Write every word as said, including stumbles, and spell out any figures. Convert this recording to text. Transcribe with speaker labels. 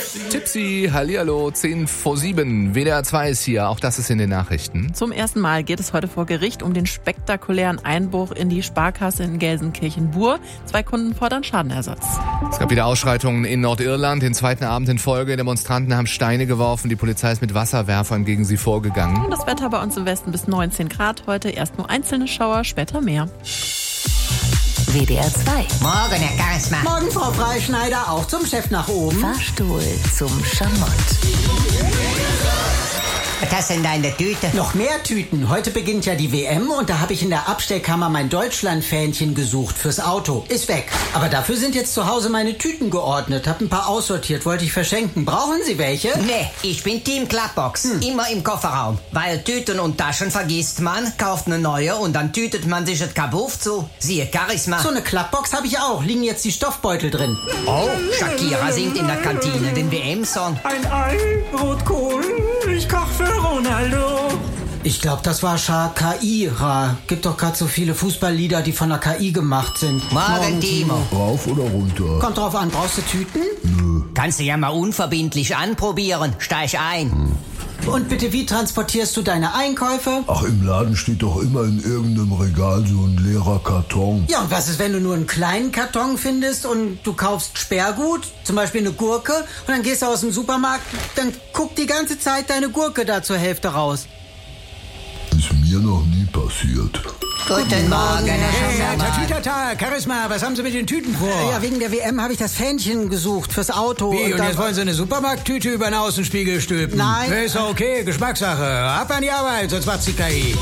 Speaker 1: Tipsy, hallihallo, zehn vor sieben. W D R zwei ist hier, auch das ist in den Nachrichten.
Speaker 2: Zum ersten Mal geht es heute vor Gericht um den spektakulären Einbruch in die Sparkasse in Gelsenkirchen-Bur. Zwei Kunden fordern Schadenersatz.
Speaker 1: Es gab wieder Ausschreitungen in Nordirland. Den zweiten Abend in Folge. Demonstranten haben Steine geworfen. Die Polizei ist mit Wasserwerfern gegen sie vorgegangen.
Speaker 2: Das Wetter bei uns im Westen bis neunzehn Grad. Heute erst nur einzelne Schauer, später mehr.
Speaker 3: W D R zwei.
Speaker 4: Morgen, Herr Charisma.
Speaker 5: Morgen, Frau Freischneider, auch zum Chef nach oben.
Speaker 3: Fahrstuhl zum Schamott.
Speaker 4: Was hast du denn da in der Tüte?
Speaker 5: Noch mehr Tüten. Heute beginnt ja die W M und da habe ich in der Abstellkammer mein Deutschland-Fähnchen gesucht fürs Auto. Ist weg. Aber dafür sind jetzt zu Hause meine Tüten geordnet. Hab ein paar aussortiert, wollte ich verschenken. Brauchen Sie welche?
Speaker 4: Nee, ich bin Team Klappbox. Hm. Immer im Kofferraum. Weil Tüten und Taschen vergisst man, kauft eine neue und dann tütet man sich das Kabuff zu. Siehe Charisma.
Speaker 5: So eine Klappbox habe ich auch. Liegen jetzt die Stoffbeutel drin.
Speaker 4: Oh, Shakira singt in der Kantine den W M-Song.
Speaker 6: Ein Ei, Rotkohl, ich koch für Ronaldo.
Speaker 5: Ich glaube, das war Shakira. Gibt doch gerade so viele Fußballlieder, die von der K I gemacht sind.
Speaker 4: Morgen, Timo.
Speaker 7: Rauf oder runter?
Speaker 5: Kommt drauf an, brauchst du Tüten?
Speaker 7: Nö.
Speaker 4: Kannst du ja mal unverbindlich anprobieren. Steig ein.
Speaker 7: Hm.
Speaker 5: Und bitte, wie transportierst du deine Einkäufe?
Speaker 7: Ach, im Laden steht doch immer in irgendeinem Regal so ein leerer Karton.
Speaker 5: Ja, und was ist, wenn du nur einen kleinen Karton findest und du kaufst Sperrgut, zum Beispiel eine Gurke, und dann gehst du aus dem Supermarkt, dann guckt die ganze Zeit deine Gurke da zur Hälfte raus.
Speaker 7: Ist mir noch nie passiert.
Speaker 4: Guten Morgen, Herr Schamann.
Speaker 6: Tatütata, Charisma, was haben Sie mit den Tüten vor?
Speaker 5: Ja, wegen der W M habe ich das Fähnchen gesucht fürs Auto.
Speaker 6: Wie, und
Speaker 5: dann-
Speaker 6: jetzt wollen Sie eine Supermarkttüte über den Außenspiegel stülpen?
Speaker 5: Nein.
Speaker 6: Ist doch okay, Geschmackssache. Ab an die Arbeit, sonst macht's die K I.